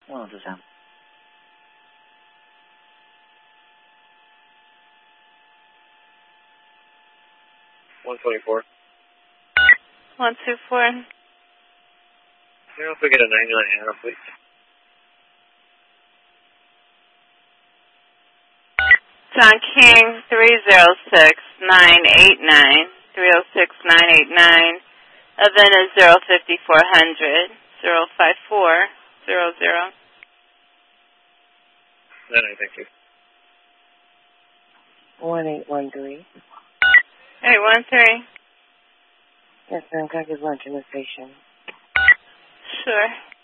123. 124. 124. You know if we get a 99 Anna, please? John King, 306-989. 306-989. Event is 05400. 05400. 99, thank you. 1813. 813. Yes, ma'am. Can I get lunch in the station? Sure.